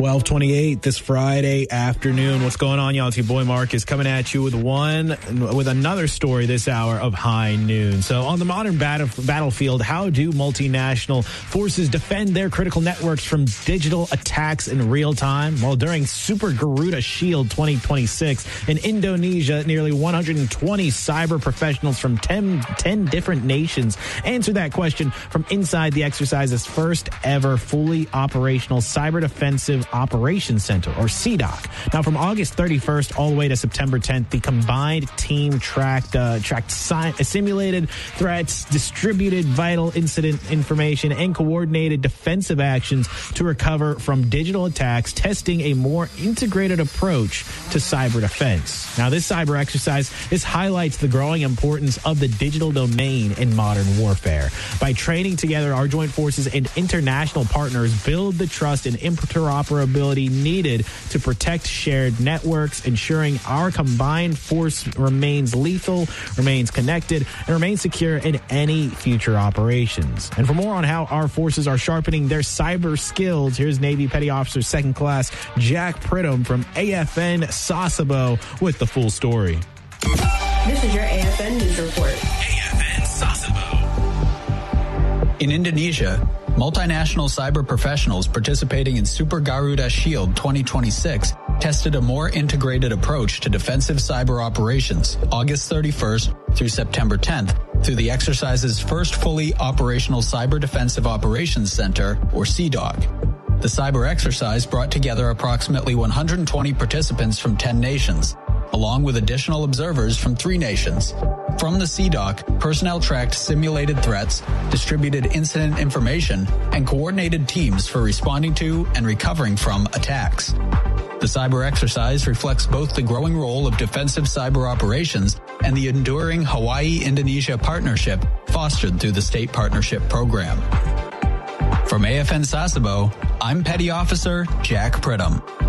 12:28 this Friday afternoon. What's going on, y'all? It's your boy Marcus coming at you with another story this hour of High Noon. So on the modern battlefield, how do multinational forces defend their critical networks from digital attacks in real time? Well, during Super Garuda Shield 2026 in Indonesia, nearly 120 cyber professionals from 10 different nations answered that question from inside the exercise's first ever fully operational Cyber Defensive Operations Center, or CDOC. Now, from August 31st all the way to September 10th, the combined team tracked simulated threats, distributed vital incident information, and coordinated defensive actions to recover from digital attacks, testing a more integrated approach to cyber defense. Now, this cyber exercise, this highlights the growing importance of the digital domain in modern warfare. By training together, our joint forces and international partners build the trust and interoperability needed to protect shared networks, ensuring our combined force remains lethal, remains connected, and remains secure in any future operations. And for more on how our forces are sharpening their cyber skills, here's Navy Petty Officer Second Class Jack Pridham from AFN Sasebo with the full story. This is your AFN News Report. AFN Sasebo. In Indonesia, multinational cyber professionals participating in Super Garuda Shield 2026 tested a more integrated approach to defensive cyber operations August 31st through September 10th through the exercise's first fully operational Cyber Defensive Operations Center, or CDOC. The cyber exercise brought together approximately 120 participants from 10 nations, along with additional observers from 3 nations. From the CDOC, personnel tracked simulated threats, distributed incident information, and coordinated teams for responding to and recovering from attacks. The cyber exercise reflects both the growing role of defensive cyber operations and the enduring Hawaii-Indonesia partnership fostered through the State Partnership Program. From AFN Sasebo, I'm Petty Officer Jack Pridham.